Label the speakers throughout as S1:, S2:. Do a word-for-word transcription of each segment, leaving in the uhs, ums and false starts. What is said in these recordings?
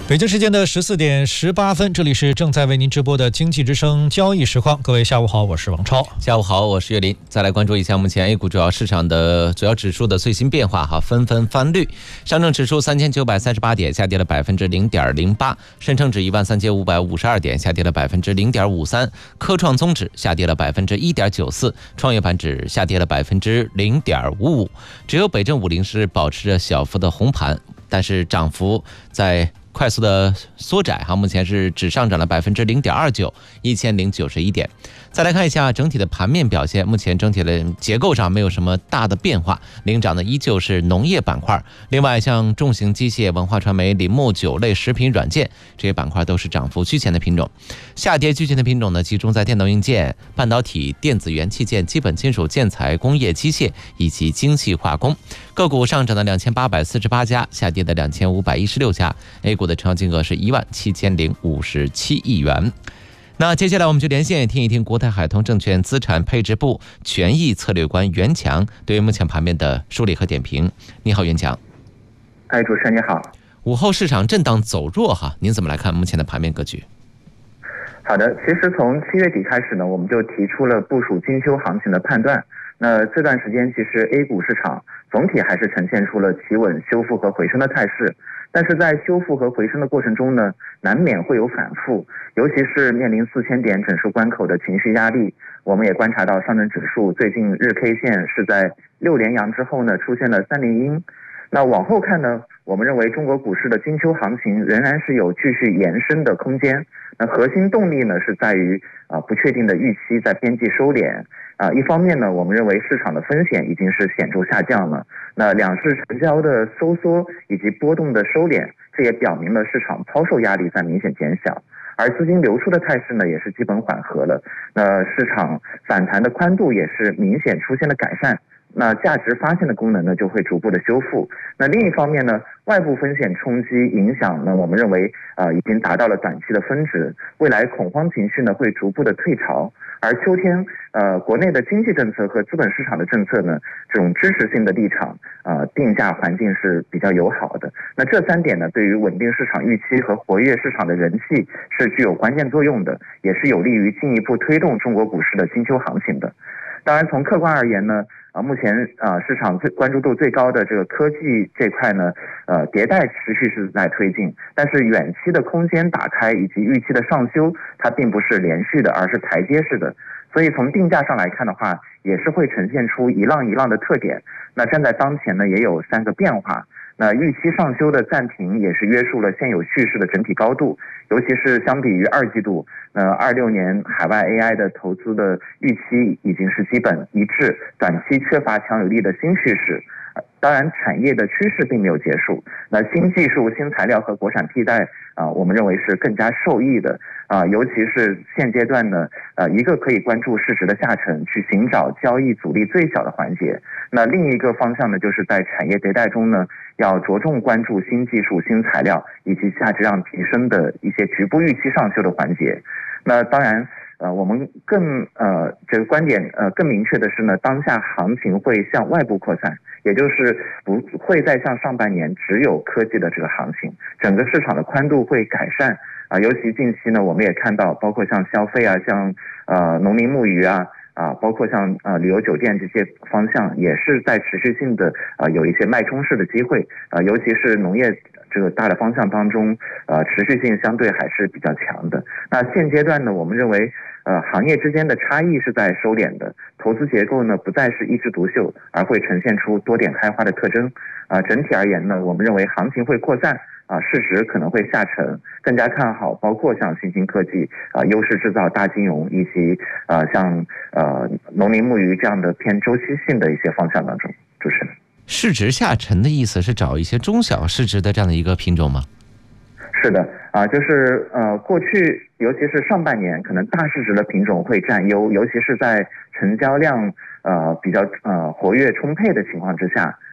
S1: 北京时间的十四点十八分，这里是正在为您直播的经济之声交易实况。各位下午好，我是王超。
S2: 下午好，我是岳林。再来关注一下目前 A 股主要市场的主要指数的最新变化哈，纷纷翻绿。上证指数三千九百三十八点，下跌了百分之零点零八；深成指一万三千五百五十二点，下跌了百分之零点五三；科创综指下跌了百分之一点九四；创业板指下跌了百分之零点五五。只有北证五零是保持着小幅的红盘，但是涨幅在快速的缩窄哈，目前是只上涨了百分之零点二九，一千零九十一点。再来看一下整体的盘面表现，目前整体的结构上没有什么大的变化，领涨的依旧是农业板块。另外，像重型机械、文化传媒、林木、酒类、食品、软件这些板块都是涨幅居前的品种。下跌居前的品种呢，集中在电脑硬件、半导体、电子元器件、基本金属建材、工业机械以及精细化工。个股上涨的两千八百四十八家，下跌的两千五百一十六家。A 股的成交金额是一万七千零五十七亿元。那接下来我们就连线听一听国泰海通证券资产配置部权益策略官袁强对于目前盘面的梳理和点评。你好，袁强。
S3: 哎，主持人你好。
S2: 午后市场震荡走弱哈，您怎么来看目前的盘面格局？
S3: 好的，其实从七月底开始呢，我们就提出了部署金秋行情的判断。那这段时间其实 A 股市场总体还是呈现出了企稳、修复和回升的态势，但是在修复和回升的过程中呢，难免会有反复，尤其是面临四千点整数关口的情绪压力。我们也观察到上证指数最近日 K 线是在六连阳之后呢，出现了三连阴。那往后看呢，我们认为中国股市的金秋行情仍然是有继续延伸的空间。那核心动力呢，是在于啊不确定的预期在边际收敛啊。一方面呢，我们认为市场的风险已经是显著下降了。那两市成交的收缩以及波动的收敛，这也表明了市场抛售压力在明显减小，而资金流出的态势呢，也是基本缓和了。那市场反弹的宽度也是明显出现了改善。那价值发现的功能呢，就会逐步的修复。那另一方面呢，外部风险冲击影响呢，我们认为呃已经达到了短期的峰值，未来恐慌情绪呢会逐步的退潮。而秋天呃国内的经济政策和资本市场的政策呢，这种支持性的立场呃定价环境是比较友好的。那这三点呢，对于稳定市场预期和活跃市场的人气是具有关键作用的，也是有利于进一步推动中国股市的金秋行情的。当然从客观而言呢，啊，目前啊市场最关注度最高的这个科技这块呢，呃，迭代持续是在推进，但是远期的空间打开以及预期的上修，它并不是连续的，而是台阶式的。所以从定价上来看的话，也是会呈现出一浪一浪的特点。那站在当前呢，也有三个变化。那预期上修的暂停也是约束了现有叙事的整体高度，尤其是相比于二季度，呃，二六年海外 A I 的投资的预期已经是基本一致，短期缺乏强有力的新叙事。当然，产业的趋势并没有结束。那新技术、新材料和国产替代啊、呃，我们认为是更加受益的啊、呃，尤其是现阶段呢，呃，一个可以关注市值的下沉，去寻找交易阻力最小的环节。那另一个方向呢，就是在产业迭代中呢，要着重关注新技术、新材料以及价值量提升的一些局部预期上修的环节。那当然。呃，我们更呃这个观点呃更明确的是呢，当下行情会向外部扩散，也就是不会再像上半年只有科技的这个行情，整个市场的宽度会改善啊、呃。尤其近期呢，我们也看到，包括像消费啊，像呃农林牧渔啊。啊，包括像呃旅游酒店这些方向，也是在持续性的呃有一些脉冲式的机会，呃尤其是农业这个大的方向当中，呃持续性相对还是比较强的。那现阶段呢，我们认为呃行业之间的差异是在收敛的，投资结构呢不再是一枝独秀，而会呈现出多点开花的特征。啊、呃，整体而言呢，我们认为行情会扩散。啊，市值可能会下沉，更加看好包括像新兴科技、啊优势制造、大金融以及啊像呃农林牧渔这样的偏周期性的一些方向当中。主持人，
S2: 市值下沉的意思是找一些中小市值的这样的一个品种吗？
S3: 是的，啊，就是呃过去尤其是上半年，可能大市值的品种会占优，尤其是在成交量呃比较呃活跃充沛的情况之下。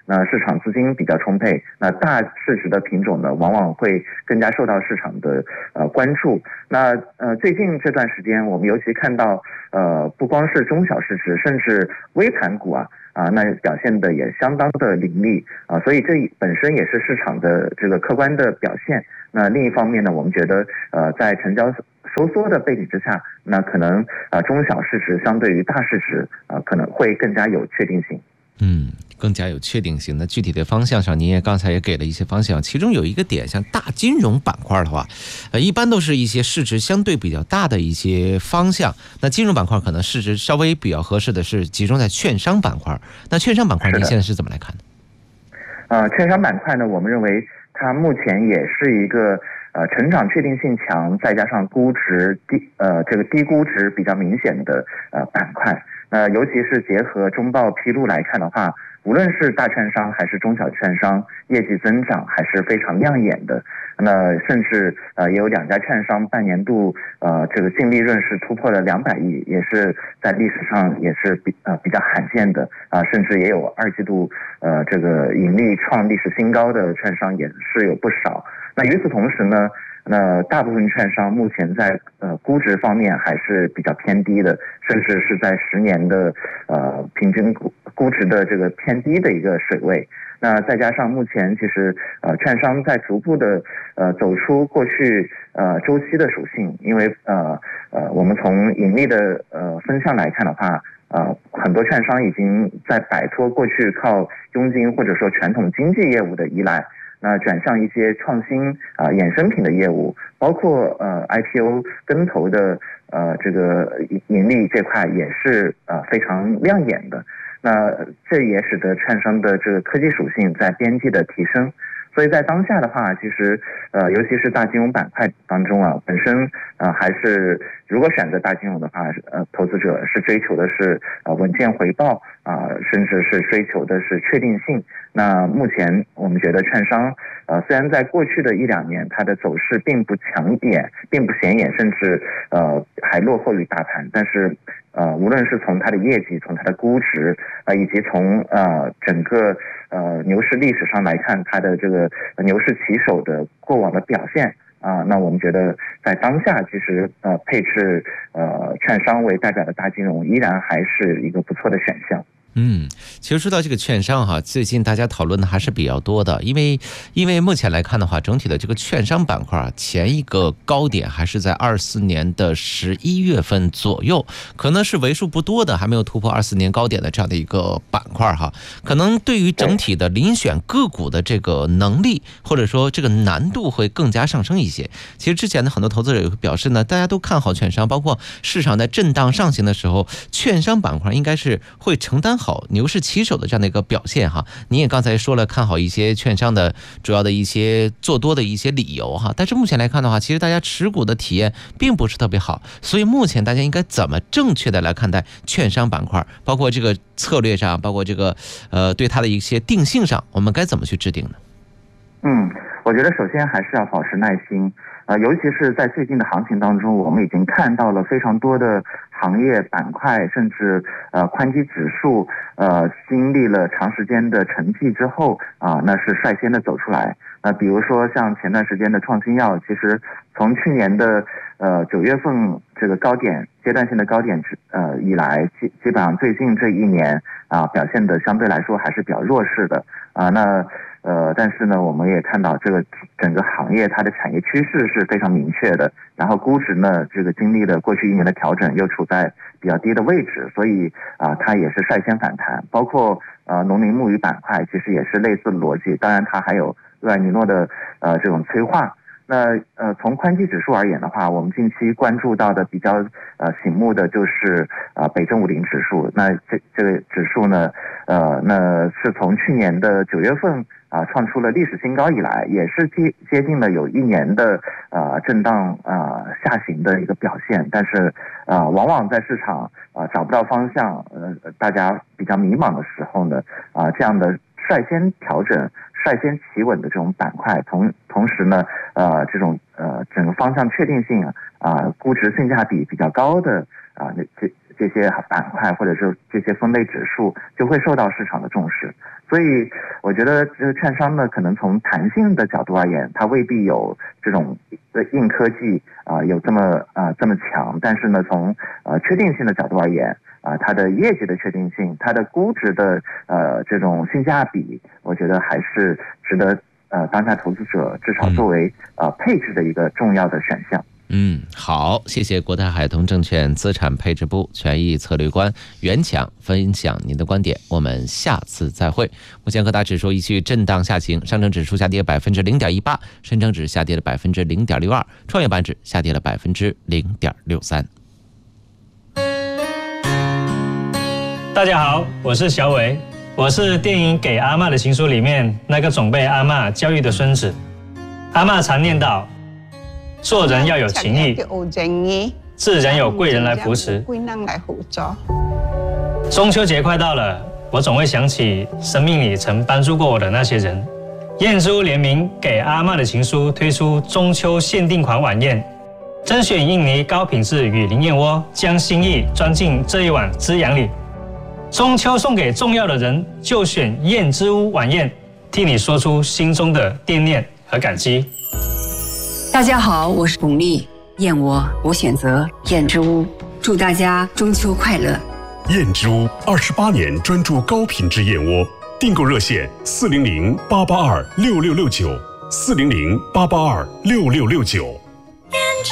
S3: 那市场资金比较充沛，那大市值的品种呢，往往会更加受到市场的呃关注。那呃最近这段时间，我们尤其看到呃不光是中小市值，甚至微盘股啊啊，那表现的也相当的凌厉啊，所以这本身也是市场的这个客观的表现。那另一方面呢，我们觉得呃在成交收缩的背景之下，那可能啊、呃、中小市值相对于大市值啊、呃、可能会更加有确定性。
S2: 嗯，更加有确定性。那具体的方向上，您也刚才也给了一些方向，其中有一个点，像大金融板块的话，呃，一般都是一些市值相对比较大的一些方向。那金融板块可能市值稍微比较合适的是集中在券商板块。那券商板块您现在是怎么来看的？
S3: 呃，券商板块呢，我们认为它目前也是一个呃成长确定性强，再加上估值低呃这个低估值比较明显的呃板块。呃，尤其是结合中报披露来看的话，无论是大券商还是中小券商，业绩增长还是非常亮眼的。那甚至呃也有两家券商半年度呃这个净利润是突破了两百亿，也是在历史上也是比呃比较罕见的啊、呃，甚至也有二季度呃这个盈利创历史新高的券商也是有不少。那与此同时呢，那大部分券商目前在呃估值方面还是比较偏低的，甚至是在十年的呃平均估估值的这个偏低的一个水位。那再加上目前其实呃券商在逐步的呃走出过去呃周期的属性，因为呃呃我们从盈利的呃分项来看的话，呃很多券商已经在摆脱过去靠佣金或者说传统经纪业务的依赖。那转向一些创新啊、呃、衍生品的业务，包括呃 I P O 跟投的呃这个盈利这块也是呃非常亮眼的。那这也使得券商的这个科技属性在边际的提升。所以在当下的话，其实呃，尤其是大金融板块当中啊，本身呃还是如果选择大金融的话，呃，投资者是追求的是呃稳健回报啊、呃，甚至是追求的是确定性。那目前我们觉得券商呃，虽然在过去的一两年它的走势并不抢眼，并不显眼，甚至呃还落后于大盘，但是呃，无论是从它的业绩，从它的估值啊、呃，以及从呃整个呃牛市历史上来看，它的这个牛市旗手的过往的表现啊、呃，那我们觉得在当下，其实呃配置呃券商为代表的大金融依然还是一个不错的选项。
S2: 嗯，其实说到这个券商哈，最近大家讨论的还是比较多的，因为因为目前来看的话，整体的这个券商板块前一个高点还是在二四年的十一月份左右，可能是为数不多的还没有突破二四年高点的这样的一个板块哈，可能对于整体的遴选个股的这个能力或者说这个难度会更加上升一些。其实之前的很多投资者也会表示呢，大家都看好券商，包括市场在震荡上行的时候，券商板块应该是会承担好牛市旗手的这样的一个表现哈。您也刚才说了看好一些券商的主要的一些做多的一些理由哈，但是目前来看的话，其实大家持股的体验并不是特别好，所以目前大家应该怎么正确的来看待券商板块，包括这个策略上，包括这个呃对它的一些定性上，我们该怎么去制定呢？
S3: 嗯，我觉得首先还是要保持耐心。呃，尤其是在最近的行情当中，我们已经看到了非常多的行业板块，甚至呃宽基指数，呃经历了长时间的沉寂之后啊、呃，那是率先的走出来。那、呃、比如说像前段时间的创新药，其实从去年的呃九月份这个高点阶段性的高点呃以来，基基本上最近这一年啊、呃、表现的相对来说还是比较弱势的啊、呃、那。呃，但是呢，我们也看到这个整个行业它的产业趋势是非常明确的，然后估值呢，这个经历了过去一年的调整，又处在比较低的位置，所以啊、呃，它也是率先反弹。包括呃农林牧渔板块，其实也是类似的逻辑，当然它还有厄尔尼诺的呃这种催化。那呃，从宽基指数而言的话，我们近期关注到的比较呃醒目的就是呃北证五零指数。那这这个指数呢，呃，那是从去年的九月份啊、呃、创出了历史新高以来，也是接接近了有一年的呃震荡啊、呃、下行的一个表现。但是啊、呃，往往在市场啊、呃、找不到方向，呃，大家比较迷茫的时候呢，啊、呃、这样的率先调整。率先企稳的这种板块，同同时呢，呃，这种呃整个方向确定性啊，啊、呃，估值性价比比较高的啊，那、呃、这这些板块或者是这些分类指数就会受到市场的重视。所以我觉得这个券商呢，可能从弹性的角度而言，它未必有这种硬科技啊、呃、有这么啊、呃、这么强，但是呢，从呃确定性的角度而言啊、呃，它的业绩的确定性，它的估值的呃这种性价比，我觉得还是值得呃当下投资者至少作为呃配置的一个重要的选项。
S2: 嗯，好，谢谢国泰海通证券资产配置部权益策略官袁强分享您的观点，我们下次再会。目前各大指数依序震荡下行，上证指数下跌百分之零点一八，深成指下跌了百分之零点六二，创业板指下跌了百分之零点六三。
S4: 大家好，我是小伟，我是电影《给阿嬷的情书》里面那个总被阿嬷教育的孙子。阿嬷常念叨，做人要有情义，自然有贵人来扶持。中秋节快到了，我总会想起生命里曾帮助过我的那些人。燕之屋联名《给阿嬷的情书》推出中秋限定款晚宴，甄选印尼高品质雨林燕窝，将心意装进这一碗滋养里。中秋送给重要的人，就选燕之屋晚宴，替你说出心中的惦念和感激。
S5: 大家好，我是巩俐，燕窝我选择燕之屋，祝大家中秋快乐。
S6: 燕之屋二十八年专注高品质燕窝，订购热线四零零八八二六六六九，四零零八八二六六六九。